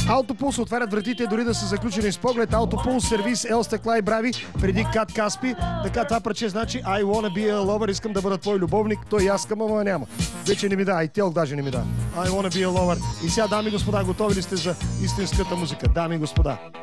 Autopulse отварят вратите дори да са заключени с поглед. Autopulse, сервис, Ел Стъкла и Брави, преди Кат Каспи. Така това парче значи I wanna be a lover, искам да бъда твой любовник. Той аз искам, ама няма. Вече не ми да, и тел даже не ми да. I wanna be a lover. И сега, дами и господа, готови ли сте за истинската музика? Дами и господа.